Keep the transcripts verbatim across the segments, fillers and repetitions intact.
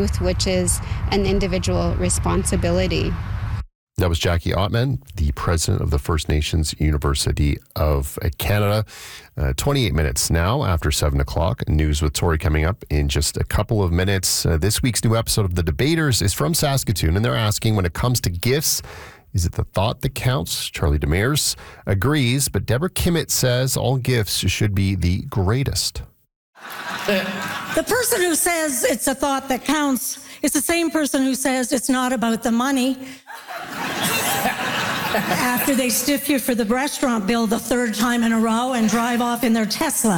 truth, which is an individual responsibility. That was Jackie Ottman, the president of the First Nations University of Canada. Uh, twenty-eight minutes now after seven o'clock. News with Tori coming up in just a couple of minutes. Uh, this week's new episode of The Debaters is from Saskatoon, and they're asking, when it comes to gifts, is it the thought that counts? Charlie Demers agrees, but Deborah Kimmett says all gifts should be the greatest. The person who says it's a thought that counts is the same person who says it's not about the money after they stiff you for the restaurant bill the third time in a row and drive off in their Tesla.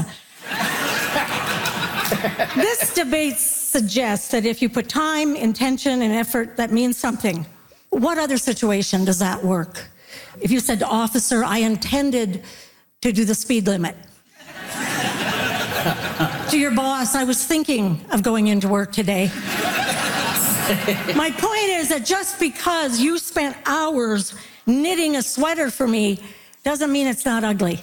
This debate suggests that if you put time, intention, and effort, that means something. What other situation does that work? If you said to officer, I intended to do the speed limit. To your boss, I was thinking of going into work today. My point is that just because you spent hours knitting a sweater for me doesn't mean it's not ugly.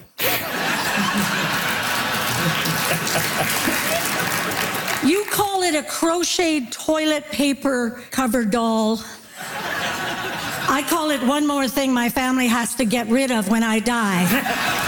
You call it a crocheted toilet paper cover doll. I call it one more thing my family has to get rid of when I die.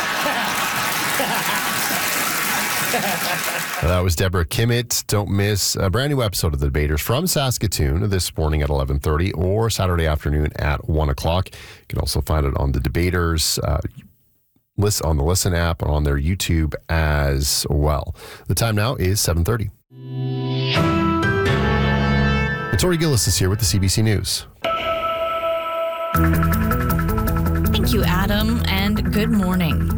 That was Deborah Kimmett. Don't miss a brand new episode of The Debaters from Saskatoon this morning at eleven thirty or Saturday afternoon at one o'clock. You can also find it on The Debaters uh, list on the Listen app and on their YouTube as well. The time now is seven thirty. And Tori Gillis is here with the C B C News. Thank you, Adam, and good morning.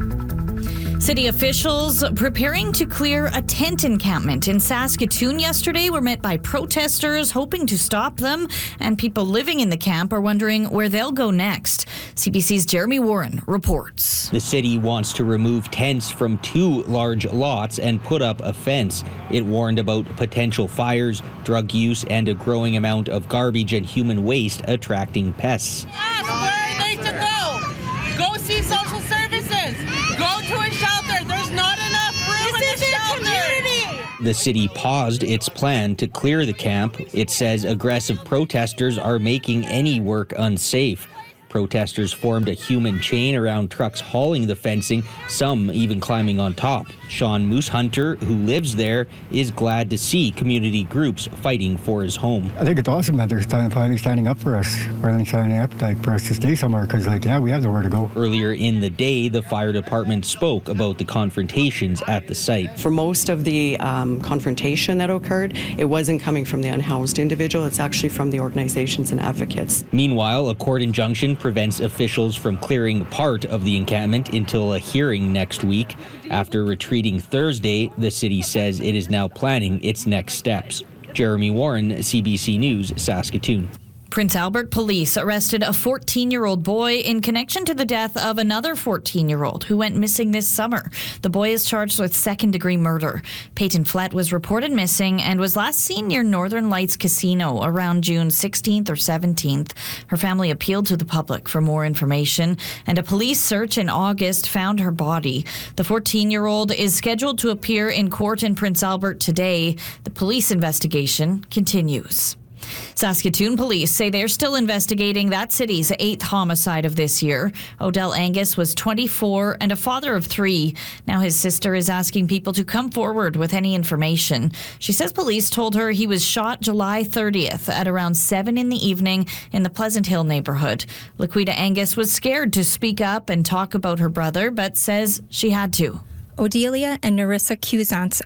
City officials preparing to clear a tent encampment in Saskatoon yesterday were met by protesters hoping to stop them, and people living in the camp are wondering where they'll go next. C B C's Jeremy Warren reports. The city wants to remove tents from two large lots and put up a fence. It warned about potential fires, drug use, and a growing amount of garbage and human waste attracting pests. Ask where are they to go? Go see social services. Go to a shelter. There's not enough room in the shelter. The city paused its plan to clear the camp. It says aggressive protesters are making any work unsafe. Protesters formed a human chain around trucks hauling the fencing, some even climbing on top. Sean Moose Hunter, who lives there, is glad to see community groups fighting for his home. I think it's awesome that they're finally standing up for us, finally showing up like, for us to stay somewhere, because, like, yeah, we have nowhere to go. Earlier in the day, the fire department spoke about the confrontations at the site. For most of the um, confrontation that occurred, it wasn't coming from the unhoused individual, it's actually from the organizations and advocates. Meanwhile, a court injunction prevents officials from clearing part of the encampment until a hearing next week. After retreating Thursday, the city says it is now planning its next steps. Jeremy Warren, C B C News, Saskatoon. Prince Albert police arrested a fourteen-year-old boy in connection to the death of another fourteen-year-old who went missing this summer. The boy is charged with second-degree murder. Peyton Flett was reported missing and was last seen near Northern Lights Casino around June sixteenth or seventeenth. Her family appealed to the public for more information, and a police search in August found her body. The fourteen-year-old is scheduled to appear in court in Prince Albert today. The police investigation continues. Saskatoon police say they're still investigating that city's eighth homicide of this year. Odell Angus was twenty-four and a father of three. Now his sister is asking people to come forward with any information. She says police told her he was shot July thirtieth at around seven in the evening in the Pleasant Hill neighborhood. Laquita Angus was scared to speak up and talk about her brother, but says she had to. Odelia and Narissa Cusance.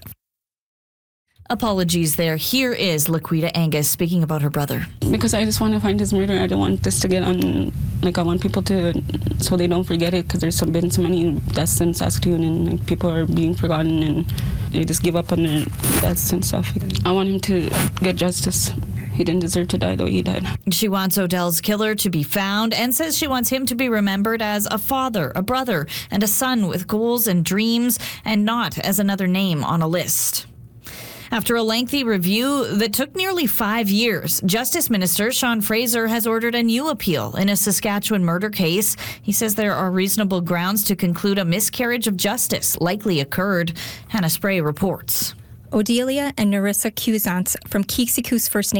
Apologies there. Here is Laquita Angus speaking about her brother. Because I just want to find his murderer. I don't want this to get on, like, I want people to, so they don't forget it, because there's been so many deaths in Saskatoon, and like, people are being forgotten, and they just give up on their deaths and stuff. I want him to get justice. He didn't deserve to die the way he died. She wants Odell's killer to be found and says she wants him to be remembered as a father, a brother, and a son with goals and dreams, and not as another name on a list. After a lengthy review that took nearly five years, Justice Minister Sean Fraser has ordered a new appeal in a Saskatchewan murder case. He says there are reasonable grounds to conclude a miscarriage of justice likely occurred. Hannah Spray reports. Odelia and Narissa Cusance from Keeksikoos First Nation.